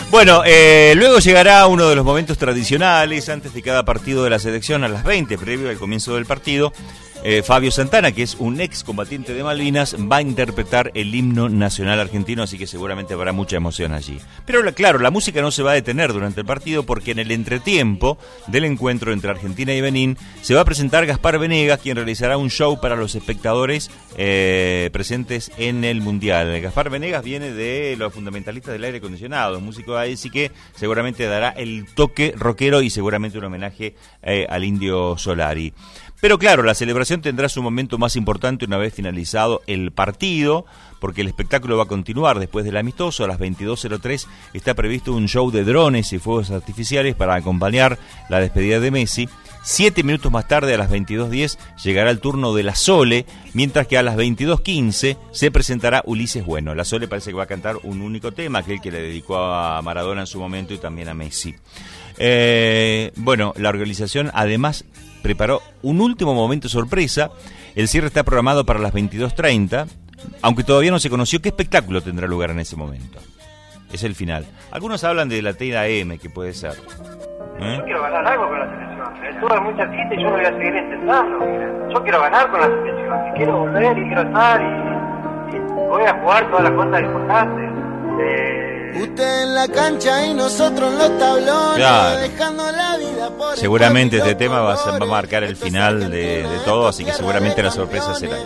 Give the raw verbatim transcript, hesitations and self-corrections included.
Bueno, eh, luego llegará uno de los momentos tradicionales antes de cada partido de la selección a las veinte, previo al comienzo del partido. Eh, Fabio Santana, que es un ex combatiente de Malvinas, va a interpretar el himno nacional argentino, así que seguramente habrá mucha emoción allí. Pero la, claro, la música no se va a detener durante el partido porque en el entretiempo del encuentro entre Argentina y Benín se va a presentar Gaspar Venegas, quien realizará un show para los espectadores eh, presentes en el Mundial. Gaspar Venegas viene de los fundamentalistas del aire acondicionado, músico de ahí, así que seguramente dará el toque rockero y seguramente un homenaje eh, al Indio Solari. Pero claro, la celebración tendrá su momento más importante una vez finalizado el partido, porque el espectáculo va a continuar después del amistoso. A las veintidós cero tres está previsto un show de drones y fuegos artificiales para acompañar la despedida de Messi. Siete minutos más tarde, a las veintidós diez, llegará el turno de La Sole, mientras que a las veintidós quince se presentará Ulises Bueno. La Sole parece que va a cantar un único tema, aquel que le dedicó a Maradona en su momento y también a Messi. Eh, bueno, la organización además preparó un último momento sorpresa. El cierre está programado para las veintidós treinta, aunque todavía no se conoció qué espectáculo tendrá lugar en ese momento. Es el final. Algunos hablan de la T A M, que puede ser. ¿Eh? Yo quiero ganar algo con la selección. Estuve mucha cita y yo lo voy a seguir intentando. Mira. Yo quiero ganar con la selección. Y quiero volver y quiero estar y, y voy a jugar todas las cosas importantes. Eh, Usted en la cancha y nosotros en los tablones, claro. Dejando la vida por seguramente este tema va a, va a marcar el final de, de todo, así que seguramente la sorpresa será esa.